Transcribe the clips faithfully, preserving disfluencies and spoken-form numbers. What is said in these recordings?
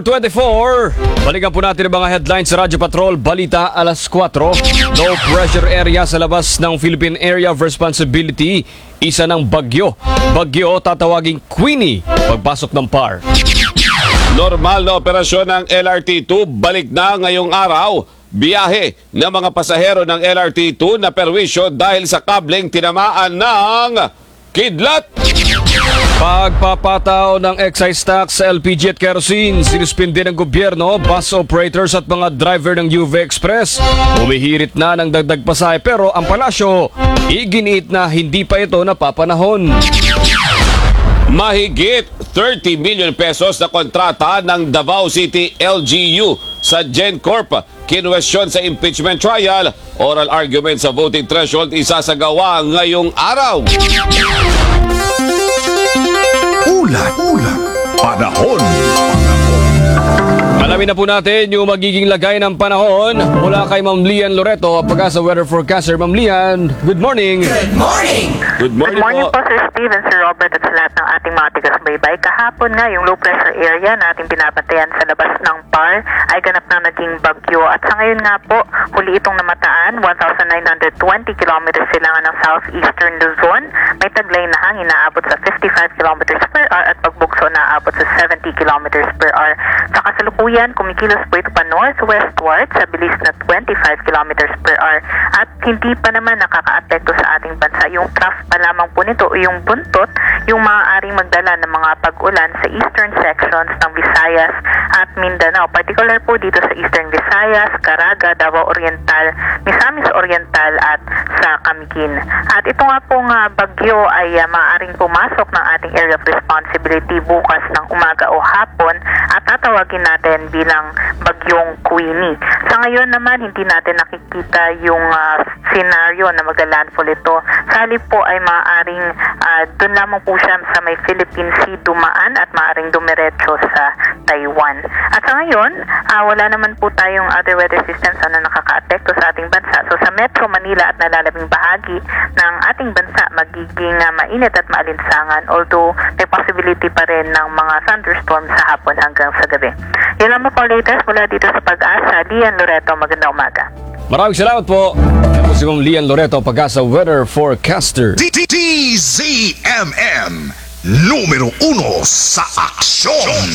four twenty-four. Balikan po natin ang mga headlines sa Radyo Patrol. Balita alas kwatro. Low pressure area sa labas ng Philippine Area of Responsibility. Isa ng bagyo. Bagyo tatawaging Queenie pagpasok ng P A R. Normal na operasyon ng L R T two balik na ngayong araw. Biyahe ng mga pasahero ng L R T two na perwisyo dahil sa kableng tinamaan ng kidlat. Pagpapataw ng excise tax sa L P G at kerosene, sinuspindi ng gobyerno, bus operators at mga driver ng U V Express. Humihirit na ng dagdag pasahe pero ang palasyo, iginiit na hindi pa ito napapanahon. Mahigit thirty million pesos na kontrata ng Davao City L G U sa GenCorp. Kinwestiyon sa impeachment trial, oral argument sa voting threshold isasagawa ngayong araw. Ulat, ulat, panahon. Alamin na po natin yung magiging lagay ng panahon mula kay Ma'am Lian Loreto, Pag-asa Weather Forecaster. Ma'am Lian, good morning. Good morning. Good morning, Good morning po. po, Sir Steve and Sir Robert at sa lahat ng ating mga taga-subaybay. Kahapon nga, yung low pressure area na ating pinapantayan sa labas ng P A R ay ganap na naging bagyo. At sa ngayon nga po, huli itong namataan, one thousand nine hundred twenty kilometers silangan ng southeastern Luzon. May taglay na hangin na abot sa fifty-five kilometers per hour at pagbugso na abot sa seventy kilometers per hour. Sa kasalukuyan, kumikilos po ito pa northwestward sa bilis na twenty-five kilometers per hour. At hindi pa naman nakaka-apekto sa ating bansa. Yung trough pa lamang po nito o yung buntot, yung maaaring magdala ng mga pag-ulan sa eastern sections ng Visayas at Mindanao. Particular po dito sa eastern Visayas, Caraga, Davao Oriental, Misamis Oriental at sa Camiguin. At ito nga pong uh, bagyo ay uh, maaaring pumasok ng ating area of responsibility bukas ng umaga o hapon at tatawagin natin bilang bagyong Queenie. Sa ngayon naman, hindi natin nakikita yung uh, scenario na magla-landfall ito. Sa halip po ay maaaring uh, doon lamang po siya sa may Philippine Sea dumaan at maaaring dumiretso sa Taiwan. At sa ngayon, uh, wala naman po tayong other weather systems na nakaka-apekto sa ating bansa. So sa Metro Manila at nalalabing bahagi ng ating bansa, magiging uh, mainit at maalinsangan, although may possibility pa rin ng mga thunderstorms sa hapon hanggang sa gabi. Yan lang po latest mula dito sa Pag-asa. Lian Loreto, magandang umaga. Maraming salamat po. Yan po si Ma'am Lian Loreto, Pag-asa Weather Forecaster. D Z M M, numero uno sa aksyon.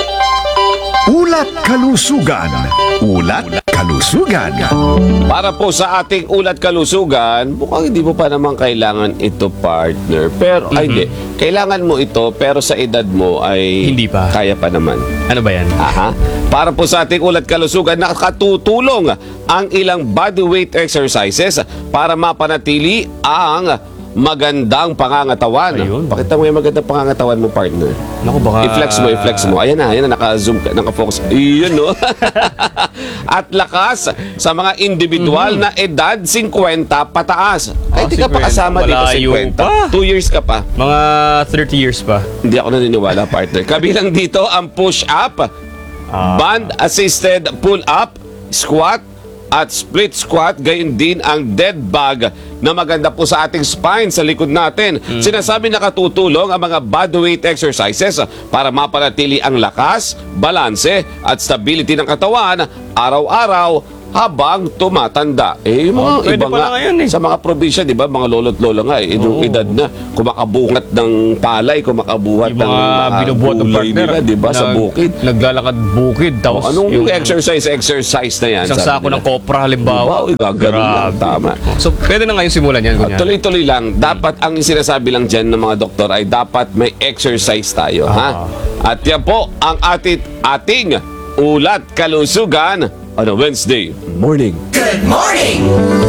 Ulat kalusugan. Ulat kalusugan. Para po sa ating ulat kalusugan, mukhang hindi mo pa naman kailangan ito, partner. Pero, ay hindi. Kailangan mo ito, pero sa edad mo ay Hindi pa. kaya pa naman. Ano ba yan? Aha. Para po sa ating ulat kalusugan, nakatutulong ang ilang bodyweight exercises para mapanatili ang magandang pangangatawan. Ayun. Pakita mo yung magandang pangangatawan mo, partner. Naku, baka... I-flex mo, i-flex mo. Ayan na, ayan na, naka-zoom ka, naka-focus. Iyon, no? At lakas sa mga individual na edad fifty pataas. Ay, Oh, di ka pa fifty. kasama dito Malayo fifty. pa. Two years ka pa. Mga thirty years pa. Hindi ako naniniwala, partner. Kabilang dito ang push-up, Ah. band-assisted pull-up, squat, at split squat, gayon din ang dead bag na maganda po sa ating spine sa likod natin. Mm. Sinasabi nakatutulong ang mga bodyweight exercises para mapanatili ang lakas, balanse at stability ng katawan araw-araw habang tumatanda. Eh, yung mga Oh, pwede iba pala nga, ngayon eh. sa mga probinsya, di ba, mga lolo't lolo nga, eh, yung Oo. edad na, kumakabuhat ng palay, kumakabuhat Yung ng mga binubuhat ng gulay partner. nila, di ba, sa nag- bukid. Naglalakad bukid. Tapos O, anong yung exercise, exercise na yan? isang sabi sako nila? ng kopra halimbawa. Wow, gagawin lang, tama. So, pwede na ngayon simulan yan. Ah, kunyari. tuloy-tuloy lang. Dapat, ang sinasabi lang dyan ng mga doktor ay dapat may exercise tayo, ha? At yan po ang atit, ating ulat kalusugan on a Wednesday morning. Good morning.